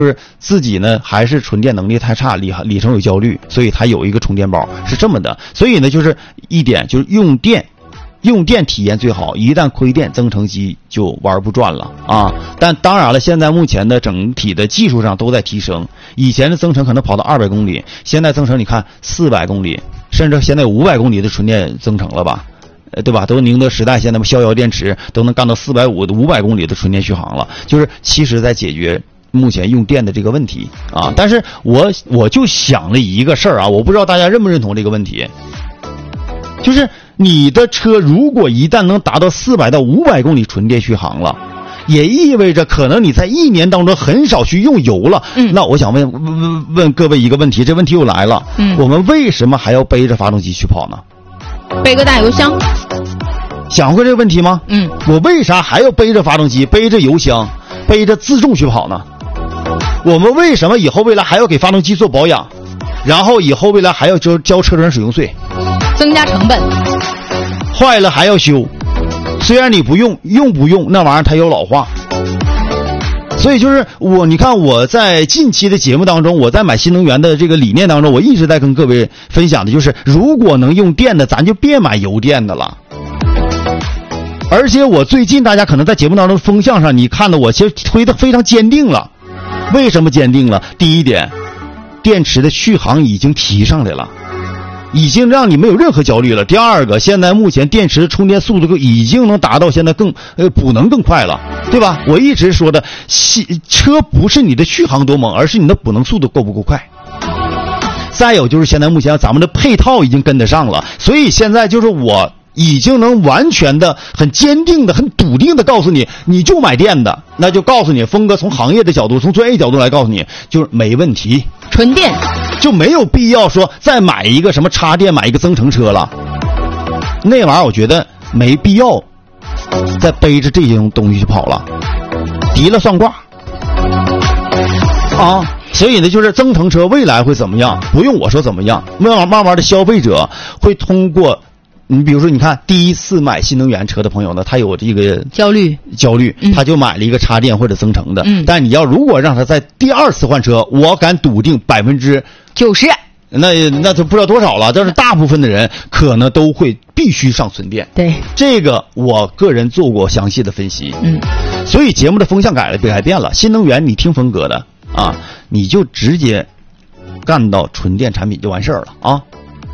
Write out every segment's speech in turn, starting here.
就是自己呢还是纯电能力太差，里程有焦虑，所以他有一个充电宝，是这么的。所以呢，就是一点就是用电体验最好，一旦亏电，增程机就玩不转了啊！但当然了，现在目前的整体的技术上都在提升，以前的增程可能跑到200公里，现在增程你看400公里，甚至现在有500公里的纯电增程了吧？对吧？都宁德时代现在逍遥电池都能干到450的500公里的纯电续航了，就是其实在解决目前用电的这个问题啊。但是我就想了一个事儿啊，我不知道大家认不认同这个问题，就是你的车如果一旦能达到400到500公里纯电续航了，也意味着可能你在1年当中很少去用油了。那我想问各位一个问题，这问题又来了，我们为什么还要背着发动机去跑呢？ 背个大油箱。 想过这个问题吗？我为啥还要背着发动机，背着油箱，背着自重去跑呢？我们为什么以后未来还要给发动机做保养，然后以后未来还要交车船使用税， 增加成本， 坏了还要修，虽然你不用那玩意儿它有老化。所以就是你看我在近期的节目当中，我在买新能源的这个理念当中，我一直在跟各位分享的就是，如果能用电的，咱就别买油电的了。而且我最近大家可能在节目当中风向上，你看到我其实推得非常坚定了。为什么坚定了？第一点，电池的续航已经提上来了，已经让你没有任何焦虑了。第二个，现在目前电池的充电速度已经能达到现在补能更快了，对吧？我一直说的，车不是你的续航多猛，而是你的补能速度够不够快。再有就是现在目前咱们的配套已经跟得上了，所以现在就是我已经能完全的、很坚定的、很笃定的告诉你，你就买电的，那就告诉你，峰哥从行业的角度、从专业角度来告诉你，就是没问题， 纯电就没有必要说再买一个什么插电、买一个增程车了。那玩意儿我觉得没必要再背着这些东西去跑了，提了算卦啊。所以呢，就是增程车未来会怎么样？不用我说怎么样，慢慢的消费者会通过。你比如说，你看第一次买新能源车的朋友呢，他有这个焦虑，他就买了一个插电或者增程的。但你要如果让他在第二次换车，我敢笃定90%，那就不知道多少了。但是大部分的人可能都会必须上纯电。 对， 这个我个人做过详细的分析。所以节目的风向改变了，新能源你听峰哥的啊，你就直接干到纯电产品就完事儿了啊。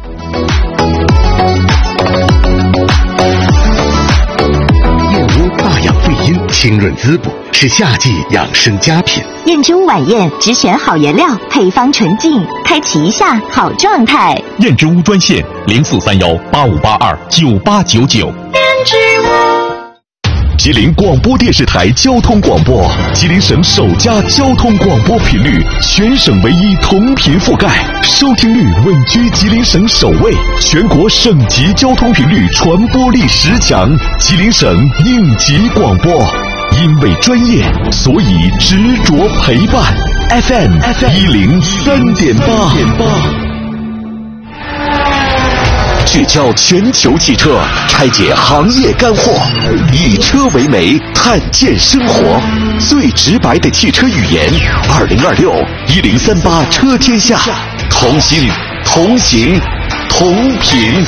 大养肺阴，清润滋补，是夏季养生佳品。 燕之屋晚宴只选好原料，配方纯净，开启一下好状态。 燕之屋专线043185829899。燕之屋。吉林广播电视台交通广播，吉林省首家交通广播频率，全省唯一同频覆盖，收听率稳居吉林省首位，全国省级交通频率传播力10强，吉林省应急广播。因为专业，所以执着陪伴。FM 103.8。聚焦全球汽车，拆解行业干货，以车为媒，探见生活，最直白的汽车语言。20261038车天下，同心同行同频。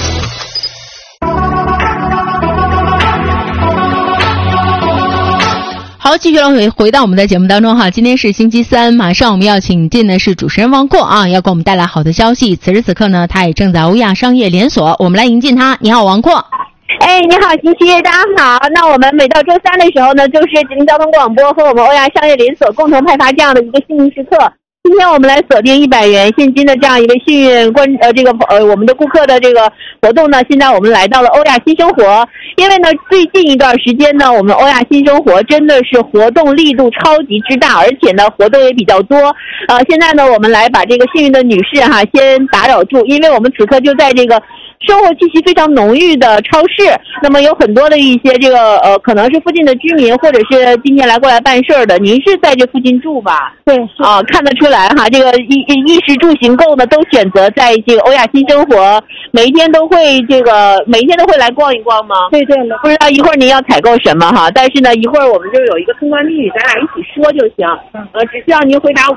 好，继续回到我们的节目当中哈。今天是星期三，马上我们要请进的是主持人王阔啊，要给我们带来好的消息。此时此刻呢，他也正在欧亚商业连锁，我们来迎进他。你好，王阔。 你好，琪琪，大家好。那我们每到周三的时候呢，就是吉林交通广播和我们欧亚商业连锁共同派发这样的一个幸运时刻。今天我们来锁定100元现金的这样一个幸运我们的顾客的这个活动呢，现在我们来到了欧亚新生活。因为呢，最近一段时间呢，我们欧亚新生活真的是活动力度超级之大，而且呢，活动也比较多。现在呢，我们来把这个幸运的女士先打扰住，因为我们此刻就在这个生活气息非常浓郁的超市，那么有很多的一些这个可能是附近的居民，或者是今天过来办事儿的。您是在这附近住吧？ 对， 看得出来哈，这个衣食住行购呢，都选择在这个欧亚新生活，每一天都会来逛一逛吗？ 对， 不知道一会儿您要采购什么哈，但是呢，一会儿我们就有一个通关密语，咱俩一起说就行。只需要您回答5